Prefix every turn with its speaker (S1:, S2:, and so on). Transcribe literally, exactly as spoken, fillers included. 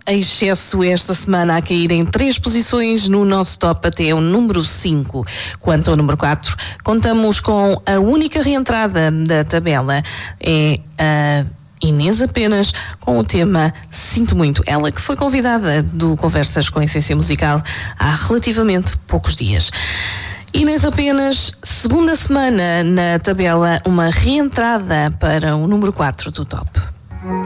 S1: excesso esta semana a cair em três posições no nosso top até o número cinco. Quanto ao número quatro, contamos com a única reentrada da tabela, é a Inês Apenas, com o tema Sinto Muito. Ela que foi convidada do Conversas com Essência Musical há relativamente poucos dias. Inês Apenas, segunda semana na tabela, uma reentrada para o número quatro do top.